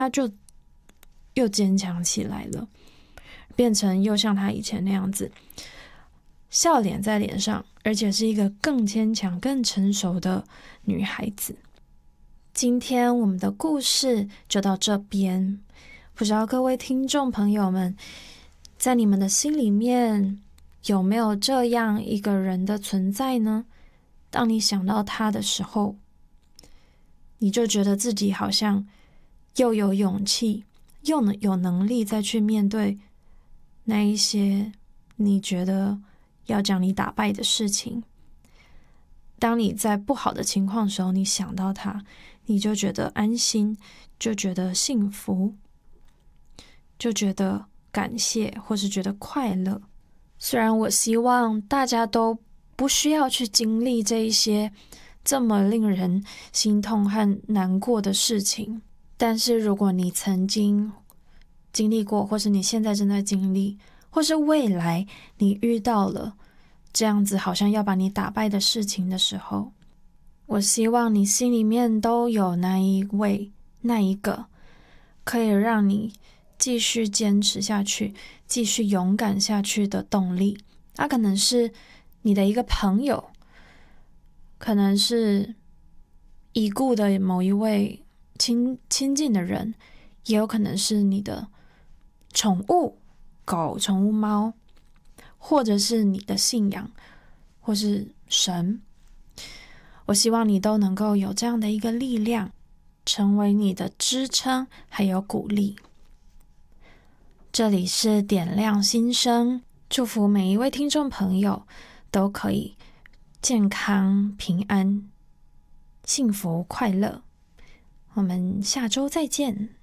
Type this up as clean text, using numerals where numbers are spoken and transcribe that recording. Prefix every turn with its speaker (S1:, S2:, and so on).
S1: 他就又坚强起来了，变成又像他以前那样子，笑脸在脸上，而且是一个更坚强、更成熟的女孩子。今天我们的故事就到这边，不知道各位听众朋友们，在你们的心里面有没有这样一个人的存在呢？当你想到他的时候，你就觉得自己好像又有勇气，又有能力再去面对那一些你觉得要将你打败的事情。当你在不好的情况的时候，你想到他，你就觉得安心，就觉得幸福，就觉得感谢，或是觉得快乐。虽然我希望大家都不需要去经历这一些这么令人心痛和难过的事情，但是如果你曾经经历过，或是你现在正在经历，或是未来你遇到了这样子好像要把你打败的事情的时候，我希望你心里面都有那一位，那一个可以让你继续坚持下去，继续勇敢下去的动力。它可能是你的一个朋友，可能是已故的某一位亲近的人，也有可能是你的宠物狗、宠物猫，或者是你的信仰，或是神。我希望你都能够有这样的一个力量，成为你的支撑还有鼓励。这里是点亮心声，祝福每一位听众朋友都可以健康、平安、幸福、快乐。我们下周再见。